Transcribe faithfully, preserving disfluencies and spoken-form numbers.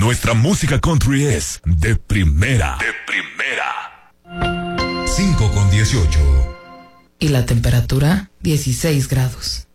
Nuestra música country es de primera. De primera. cinco con dieciocho. Y la temperatura, dieciséis grados.